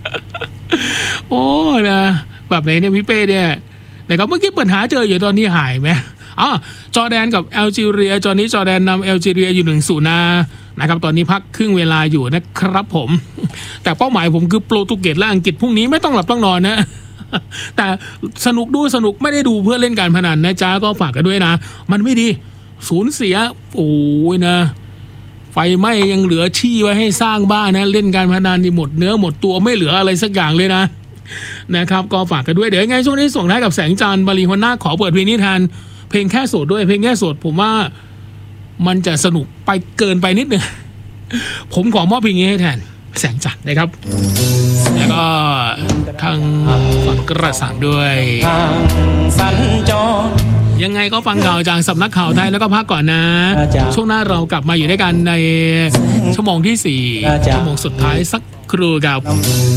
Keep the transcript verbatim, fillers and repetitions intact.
โอ้นะแบบไหนเนี่ยพี่เป้เนี่ยนะครับเมื่อกี้ปัญหาเจออยู่ตอนนี้หายไหมอ๋อจอร์แดนกับแอลจีเรียตอนนี้จอร์แดนนำแอลจีเรียอยู่หนึ่งศูนย์นะนะครับตอนนี้พักครึ่งเวลาอยู่นะครับผมแต่เป้าหมายผมคือโปรตุเกสและอังกฤษพรุ่งนี้ไม่ต้องหลับต้องนอนนะแต่สนุกดูสนุกไม่ได้ดูเพื่อเล่นการพนันนะจ๊ะก็ฝากกันด้วยนะมันไม่ดีสูญเสียโอ้ยนะไฟไหม้ยังเหลือที่ไว้ให้สร้างบ้านนะเล่นการพนันนี่หมดเนื้อหมดตัวไม่เหลืออะไรสักอย่างเลยนะนะครับก็ฝากกันด้วยเดี๋ยวยังไงช่วงนี้ส่งท้ายกับแสงจันทร์บาลีฮอนนาขอเปิดเพลงนี้แทนเพลงแค่โสดด้วยเพลงแค่โสดผมว่ามันจะสนุกไปเกินไปนิดนึงผมขอมอบเพลงนี้ให้แทนแสงจันทร์นะครับแล้วก็ทางฝั่งกระสังด้วยยังไงก็ฟังข่าวจากสำนักข่าวไทยแล้วก็พักก่อนนะช่วงหน้าเรากลับมาอยู่ด้วยกันในชั่วโมงที่สี่ชั่วโมงสุดท้ายสักครู่ครับ